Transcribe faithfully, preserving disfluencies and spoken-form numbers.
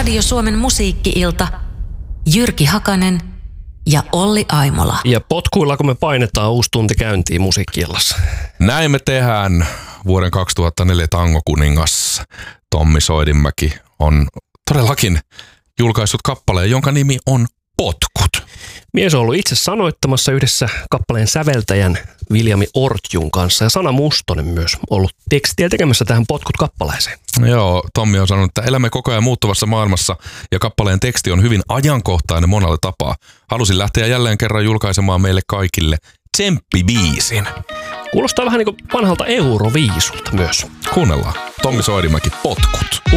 Radio Suomen musiikki-ilta, Jyrki Hakanen ja Olli Aimola. Ja potkuillako me painetaan uusi tunti käyntiin musiikki-illassa? Näin me tehdään. Vuoden kaksituhattaneljä tangokuningas Tommi Soidinmäki on todellakin julkaissut kappaleen, jonka nimi on Potkut. Mies on ollut itse sanoittamassa yhdessä kappaleen säveltäjän Viljami Ortjun kanssa ja Sanna Mustonen myös ollut tekstiä tekemässä tähän Potkut-kappaleeseen. Joo, Tommi on sanonut, että elämme koko ajan muuttuvassa maailmassa ja kappaleen teksti on hyvin ajankohtainen monella tapaa. Halusin lähteä jälleen kerran julkaisemaan meille kaikille tsemppibiisin. Kuulostaa vähän niin kuin vanhalta Euroviisulta myös. Kuunnellaan. Tommi Soidinmäki, Potkut.